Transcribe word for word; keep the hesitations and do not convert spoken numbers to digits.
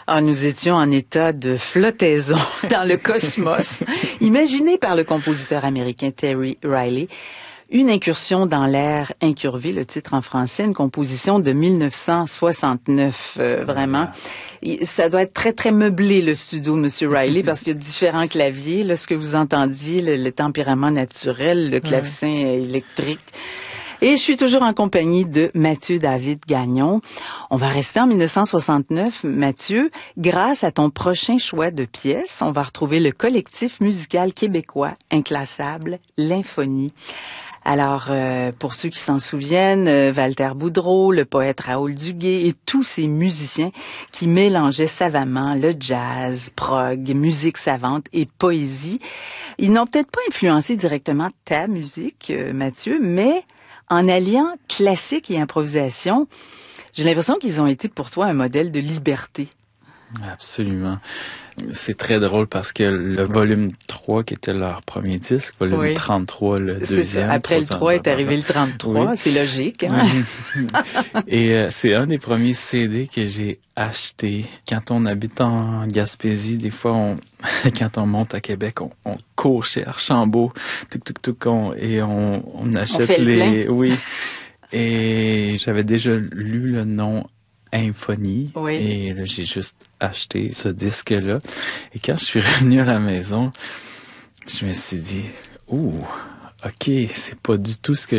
Ah, nous étions en état de flottaison dans le cosmos, imaginé par le compositeur américain Terry Riley. Une incursion dans l'air incurvé, le titre en français, une composition de mille neuf cent soixante-neuf, euh, vraiment. Et ça doit être très, très meublé, le studio de Monsieur Riley, parce qu'il y a différents claviers. Là, ce que vous entendiez, le, le tempérament naturel, le clavecin électrique. Et je suis toujours en compagnie de Mathieu David Gagnon. On va rester en mille neuf cent soixante-neuf, Mathieu. Grâce à ton prochain choix de pièces, on va retrouver le collectif musical québécois inclassable, l'Infonie. Alors, euh, pour ceux qui s'en souviennent, euh, Walter Boudreau, le poète Raoul Duguay et tous ces musiciens qui mélangeaient savamment le jazz, prog, musique savante et poésie. Ils n'ont peut-être pas influencé directement ta musique, euh, Mathieu, mais en alliant classique et improvisation, j'ai l'impression qu'ils ont été pour toi un modèle de liberté. Absolument. C'est très drôle parce que le volume trois, qui était leur premier disque, volume oui. trente-trois, le c'est deuxième. Ça. Après le trois est arrivé le trente-trois, oui. C'est logique. Hein? Et euh, c'est un des premiers C D que j'ai acheté. Quand on habite en Gaspésie, des fois, on, quand on monte à Québec, on, on court chez Archambault, tout, tout, tout, on, et on, on achète on fait les... Le oui. Et j'avais déjà lu le nom Infonie. Oui. Et là, j'ai juste acheté ce disque-là. Et quand je suis revenu à la maison, je me suis dit, ouh, OK, c'est pas du tout ce que